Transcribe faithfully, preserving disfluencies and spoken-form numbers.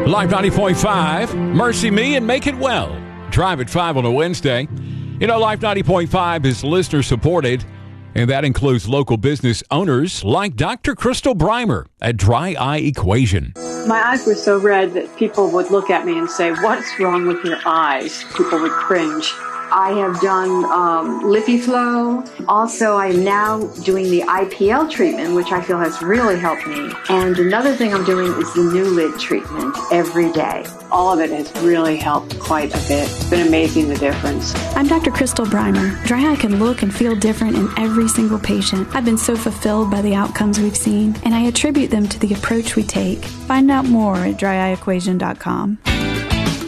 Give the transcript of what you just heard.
Live ninety point five, Mercy Me and Make It Well. Drive at five on a Wednesday. You know, Live ninety point five is listener supported, and that includes local business owners like Doctor Crystal Breimer at Dry Eye Equation. My eyes were so red that people would look at me and say, "What's wrong with your eyes?" People would cringe. I have done um, LipiFlow. Also, I'm now doing the I P L treatment, which I feel has really helped me. And another thing I'm doing is the new lid treatment every day. All of it has really helped quite a bit. It's been amazing, the difference. I'm Doctor Crystal Breimer. Dry eye can look and feel different in every single patient. I've been so fulfilled by the outcomes we've seen, and I attribute them to the approach we take. Find out more at dry eye equation dot com.